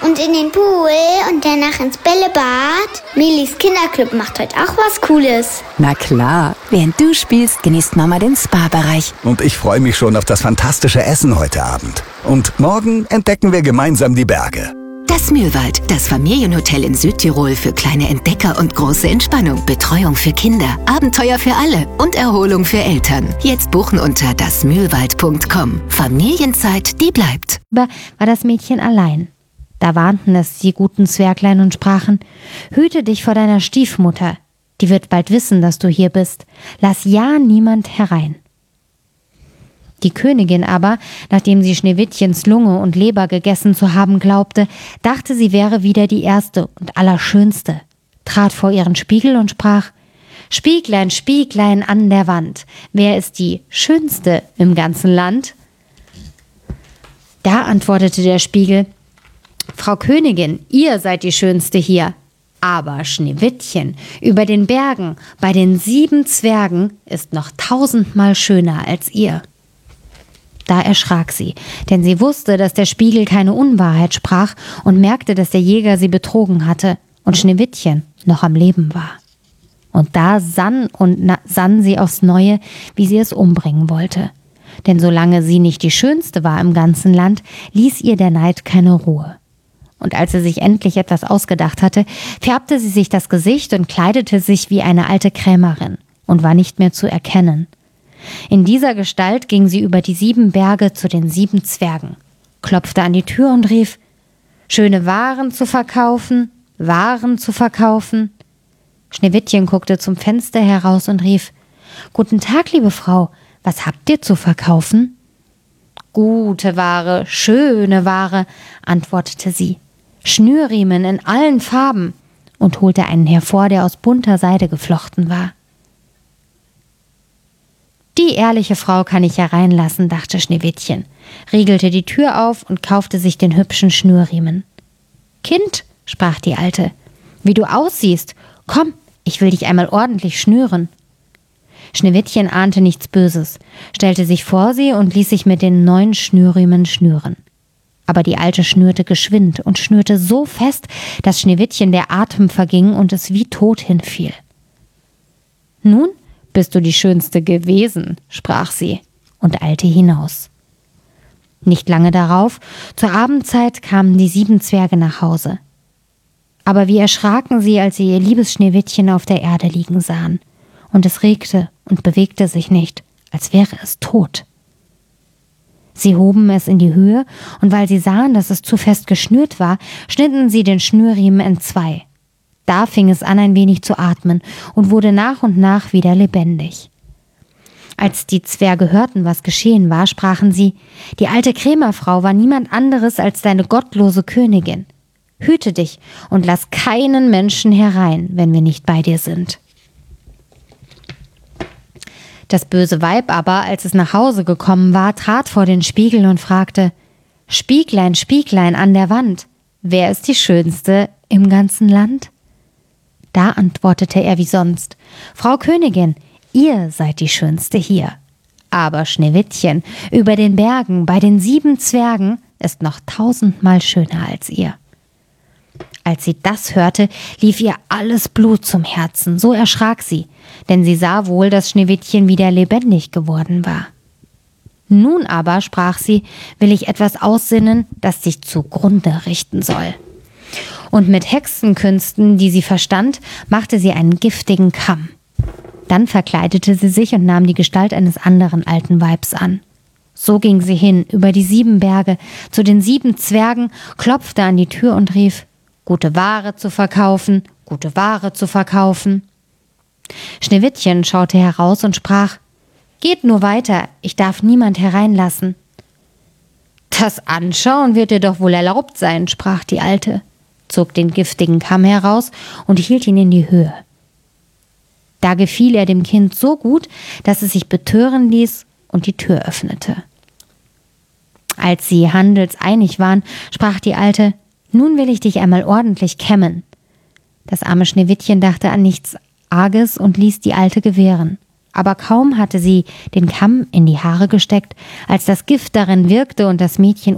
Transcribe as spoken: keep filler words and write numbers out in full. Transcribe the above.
Und in den Pool und danach ins Bällebad. Milis Kinderclub macht heute auch was Cooles. Na klar, während du spielst, genießt Mama den Spa-Bereich. Und ich freue mich schon auf das fantastische Essen heute Abend. Und morgen entdecken wir gemeinsam die Berge. Das Mühlwald, das Familienhotel in Südtirol für kleine Entdecker und große Entspannung. Betreuung für Kinder, Abenteuer für alle und Erholung für Eltern. Jetzt buchen unter das mühlwald punkt com. Familienzeit, die bleibt. War das Mädchen allein. Da warnten es die guten Zwerglein und sprachen: Hüte dich vor deiner Stiefmutter, die wird bald wissen, dass du hier bist. Lass ja niemand herein. Die Königin aber, nachdem sie Schneewittchens Lunge und Leber gegessen zu haben glaubte, dachte, sie wäre wieder die erste und allerschönste, trat vor ihren Spiegel und sprach: Spieglein, Spieglein an der Wand, wer ist die schönste im ganzen Land? Da antwortete der Spiegel: Frau Königin, ihr seid die Schönste hier. Aber Schneewittchen über den Bergen bei den sieben Zwergen ist noch tausendmal schöner als ihr. Da erschrak sie, denn sie wusste, dass der Spiegel keine Unwahrheit sprach und merkte, dass der Jäger sie betrogen hatte und Schneewittchen noch am Leben war. Und da sann und na- sann sie aufs Neue, wie sie es umbringen wollte. Denn solange sie nicht die Schönste war im ganzen Land, ließ ihr der Neid keine Ruhe. Und als sie sich endlich etwas ausgedacht hatte, färbte sie sich das Gesicht und kleidete sich wie eine alte Krämerin und war nicht mehr zu erkennen. In dieser Gestalt ging sie über die sieben Berge zu den sieben Zwergen, klopfte an die Tür und rief: Schöne Waren zu verkaufen, Waren zu verkaufen. Schneewittchen guckte zum Fenster heraus und rief: Guten Tag, liebe Frau, was habt ihr zu verkaufen? Gute Ware, schöne Ware, antwortete sie. Schnürriemen in allen Farben, und holte einen hervor, der aus bunter Seide geflochten war. Die ehrliche Frau kann ich hereinlassen, dachte Schneewittchen, riegelte die Tür auf und kaufte sich den hübschen Schnürriemen. Kind, sprach die Alte, wie du aussiehst, komm, ich will dich einmal ordentlich schnüren. Schneewittchen ahnte nichts Böses, stellte sich vor sie und ließ sich mit den neuen Schnürriemen schnüren. Aber die Alte schnürte geschwind und schnürte so fest, dass Schneewittchen der Atem verging und es wie tot hinfiel. Nun bist du die Schönste gewesen, sprach sie und eilte hinaus. Nicht lange darauf, zur Abendzeit, kamen die sieben Zwerge nach Hause. Aber wie erschraken sie, als sie ihr liebes Schneewittchen auf der Erde liegen sahen. Und es regte und bewegte sich nicht, als wäre es tot. Sie hoben es in die Höhe, und weil sie sahen, dass es zu fest geschnürt war, schnitten sie den Schnürriemen entzwei. Da fing es an, ein wenig zu atmen und wurde nach und nach wieder lebendig. Als die Zwerge hörten, was geschehen war, sprachen sie: Die alte Krämerfrau war niemand anderes als deine gottlose Königin. Hüte dich und lass keinen Menschen herein, wenn wir nicht bei dir sind. Das böse Weib aber, als es nach Hause gekommen war, trat vor den Spiegel und fragte: Spieglein, Spieglein an der Wand, wer ist die Schönste im ganzen Land? Da antwortete er wie sonst: Frau Königin, ihr seid die Schönste hier. Aber Schneewittchen über den Bergen bei den sieben Zwergen ist noch tausendmal schöner als ihr. Als sie das hörte, lief ihr alles Blut zum Herzen, so erschrak sie, denn sie sah wohl, dass Schneewittchen wieder lebendig geworden war. Nun aber, sprach sie, will ich etwas aussinnen, das dich zugrunde richten soll. Und mit Hexenkünsten, die sie verstand, machte sie einen giftigen Kamm. Dann verkleidete sie sich und nahm die Gestalt eines anderen alten Weibs an. So ging sie hin, über die sieben Berge, zu den sieben Zwergen, klopfte an die Tür und rief: Gute Ware zu verkaufen, gute Ware zu verkaufen. Schneewittchen schaute heraus und sprach: Geht nur weiter, ich darf niemand hereinlassen. Das Anschauen wird dir doch wohl erlaubt sein, sprach die Alte, zog den giftigen Kamm heraus und hielt ihn in die Höhe. Da gefiel er dem Kind so gut, dass es sich betören ließ und die Tür öffnete. Als sie handelseinig waren, sprach die Alte: Nun will ich dich einmal ordentlich kämmen. Das arme Schneewittchen dachte an nichts Arges und ließ die Alte gewähren. Aber kaum hatte sie den Kamm in die Haare gesteckt, als das Gift darin wirkte und das Mädchen